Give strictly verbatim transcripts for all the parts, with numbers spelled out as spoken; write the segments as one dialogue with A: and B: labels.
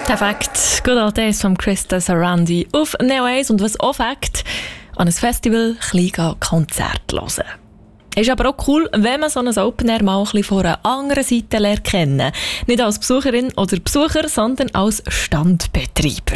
A: Der Fakt, Good Old Days von Krista Sarandi auf Neo eins. Und was auch Fakt, an einem Festival ein Konzert hören. Ist aber auch cool, wenn man so ein Open Air mal ein bisschen von einer anderen Seite lernt kennen. Nicht als Besucherin oder Besucher, sondern als Standbetreiber.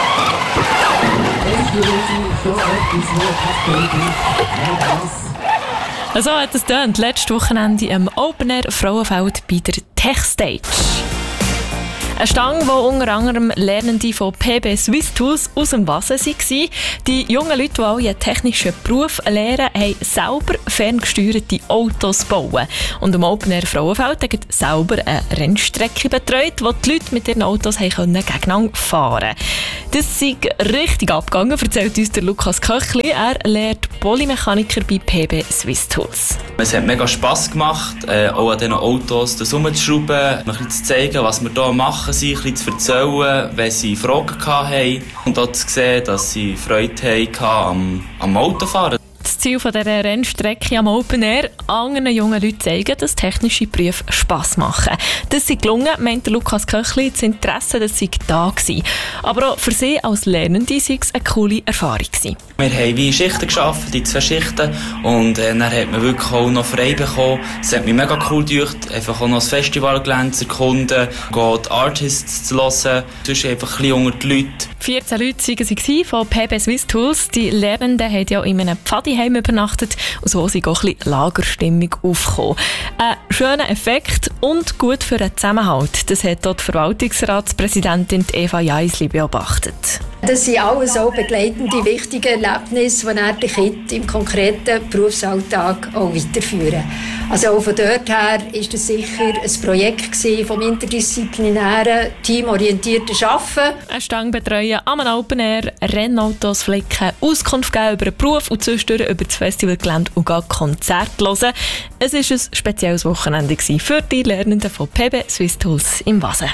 A: So hat es getönt, letztes Wochenende am Open Air Frauenfeld bei der Techstage. Eine Stange, wo unter anderem Lernende von P B Swiss Tools aus dem Wasser waren. Die jungen Leute, die alle einen technischen Beruf lernen, haben selber ferngesteuerte Autos bauen. Und am Open Air Frauenfeld haben selber eine Rennstrecke betreut, wo die Leute mit ihren Autos gegeneinander fahren konnten. Das ist richtig abgegangen, erzählt uns der Lukas Köchli. Er lehrt Polymechaniker bei P B Swiss Tools.
B: Es hat mega Spass gemacht, äh, auch an diesen Autos das rumzuschrauben, ein bisschen zu zeigen, was wir hier machen, ein bisschen zu erzählen, wenn sie Fragen hatten und auch zu sehen, dass sie Freude hatten am, am Autofahren.
A: Das Ziel dieser Rennstrecke am Open Air, anderen jungen Leuten zeigen, dass technische Berufe Spass machen. Das sei gelungen, meint Lukas Köchli, das Interesse, das sei da gewesen. Aber auch für sie als Lernende sei es eine coole Erfahrung gewesen.
B: Wir haben wie Schichten gearbeitet, die zwei Schichten, und äh, dann hat man wirklich auch noch frei bekommen. Es hat mich mega cool gedacht, einfach auch noch das Festivalgelände zu erkunden, die Artists zu hören, zwischen einfach ein bisschen unter die Leute.
A: vierzehn Leute waren sie von P B Swiss Tools. Die Lernenden haben ja in einem Pfadiheim übernachtet und so ist auch ein bisschen Lagerstimmung aufgekommen. Ein schöner Effekt und gut für den Zusammenhalt. Das hat dort die Verwaltungsratspräsidentin Eva Jaisli beobachtet.
C: Das sind alles auch begleitende, wichtige Erlebnisse, die dann die Kinder im konkreten Berufsalltag auch weiterführen. Also auch von dort her war das sicher ein Projekt vom interdisziplinären, teamorientierten Arbeiten.
A: Eine Stange betreuen am Open Air, Rennautos flicken, Auskunft geben über den Beruf und zwischendurch über das Festivalgelände und Konzerte hören. Es war ein spezielles Wochenende für die Lernenden von P B Swiss Tools im Wasser.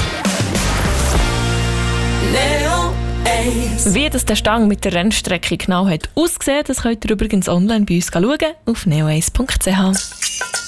A: Wie das der Stang mit der Rennstrecke genau hat ausgesehen, das könnt ihr übrigens online bei uns schauen auf neo eins punkt c h.